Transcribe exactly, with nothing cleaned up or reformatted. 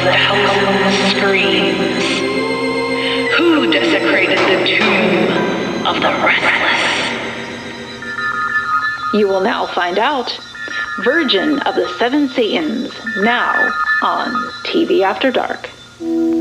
thousand screams? Who desecrated the tomb of the restless? You will now find out. Virgin of the Seven Satans, now on T V After Dark.